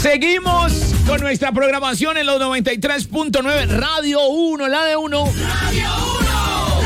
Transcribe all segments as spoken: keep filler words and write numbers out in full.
Seguimos con nuestra programación en los noventa y tres punto nueve Radio uno, la de uno. Radio uno,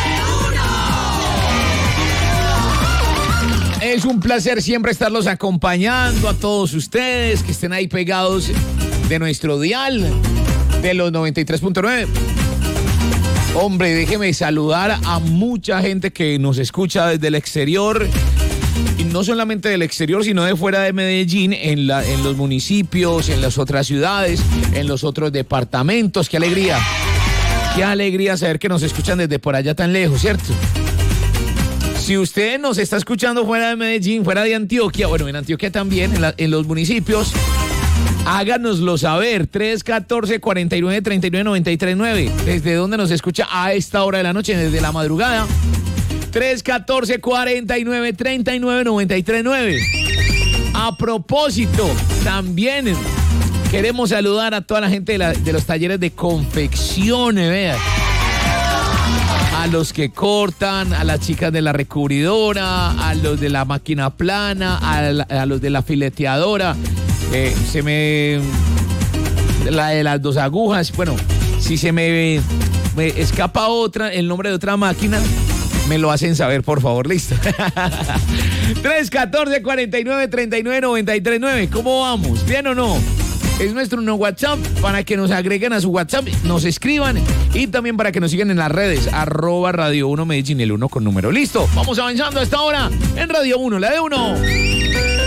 la de uno. Es un placer siempre estarlos acompañando a todos ustedes que estén ahí pegados de nuestro dial de los noventa y tres punto nueve. Hombre, déjeme saludar a mucha gente que nos escucha desde el exterior. Y no solamente del exterior, sino de fuera de Medellín, en, la, en los municipios, en las otras ciudades, en los otros departamentos. ¡Qué alegría! ¡Qué alegría saber que nos escuchan desde por allá tan lejos!, ¿cierto? Si usted nos está escuchando fuera de Medellín, fuera de Antioquia, bueno, en Antioquia también, en, la, en los municipios, háganoslo saber. tres uno cuatro, cuatro nueve, tres nueve, nueve tres nueve. ¿Desde dónde nos escucha a esta hora de la noche? Desde la madrugada. tres uno cuatro, cuatro nueve, tres nueve, nueve tres nueve. A propósito, también queremos saludar a toda la gente de, la, de los talleres de confección, vean. A los que cortan, a las chicas de la recubridora, a los de la máquina plana, a, la, a los de la fileteadora. Eh, se me... La de las dos agujas, bueno, si se me, me escapa otra, el nombre de otra máquina, me lo hacen saber, por favor, listo. tres uno cuatro, cuatro nueve, tres nueve, nueve tres nueve. ¿Cómo vamos? ¿Bien o no? Es nuestro no WhatsApp para que nos agreguen a su WhatsApp, nos escriban y también para que nos sigan en las redes, arroba Radio uno Medellín, el uno con número. Listo, vamos avanzando a esta hora en Radio uno, la de uno.